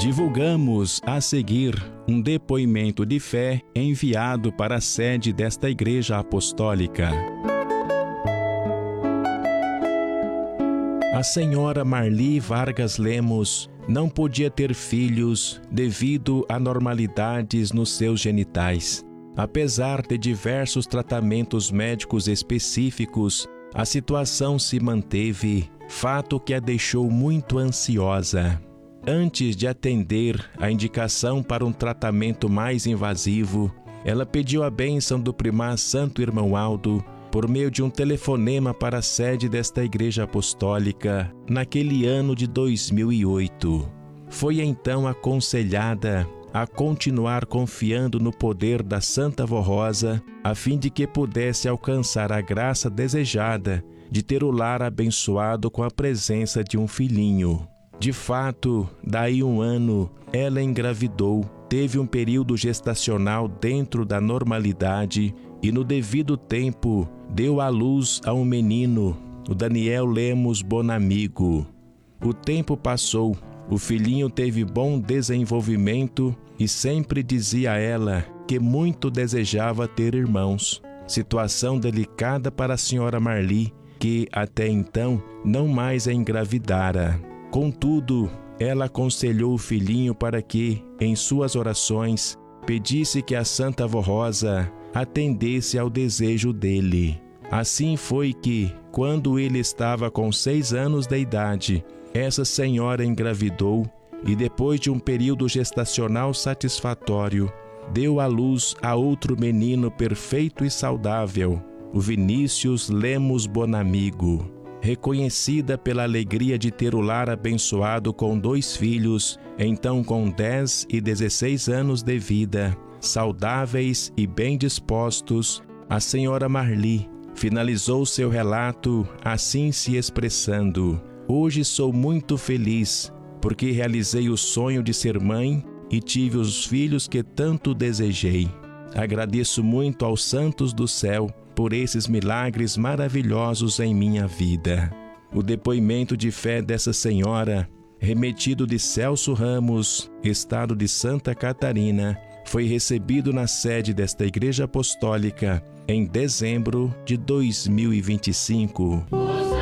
Divulgamos a seguir um depoimento de fé enviado para a sede desta Igreja Apostólica. A senhora Marli Vargas Lemos não podia ter filhos devido a anormalidades nos seus genitais. Apesar de diversos tratamentos médicos específicos, a situação se manteve, fato que a deixou muito ansiosa. Antes de atender a indicação para um tratamento mais invasivo, ela pediu a bênção do primar Santo Irmão Aldo por meio de um telefonema para a sede desta Igreja Apostólica naquele ano de 2008. Foi então aconselhada a continuar confiando no poder da Santa Vó Rosa, a fim de que pudesse alcançar a graça desejada de ter o lar abençoado com a presença de um filhinho. De fato, daí um ano, ela engravidou, teve um período gestacional dentro da normalidade e no devido tempo deu à luz a um menino, o Daniel Lemos Bonamigo. O tempo passou, o filhinho teve bom desenvolvimento e sempre dizia a ela que muito desejava ter irmãos. Situação delicada para a senhora Marli, que até então não mais a engravidara. Contudo, ela aconselhou o filhinho para que, em suas orações, pedisse que a Santa Vó Rosa atendesse ao desejo dele. Assim foi que, quando ele estava com 6 anos de idade, essa senhora engravidou e, depois de um período gestacional satisfatório, deu à luz a outro menino perfeito e saudável, o Vinícius Lemos Bonamigo. Reconhecida pela alegria de ter o lar abençoado com 2 filhos, então com 10 e 16 anos de vida, saudáveis e bem dispostos, a senhora Marli finalizou seu relato assim se expressando: "Hoje sou muito feliz, porque realizei o sonho de ser mãe e tive os filhos que tanto desejei. Agradeço muito aos santos do céu por esses milagres maravilhosos em minha vida." O depoimento de fé dessa senhora, remetido de Celso Ramos, estado de Santa Catarina, foi recebido na sede desta Igreja Apostólica em dezembro de 2025.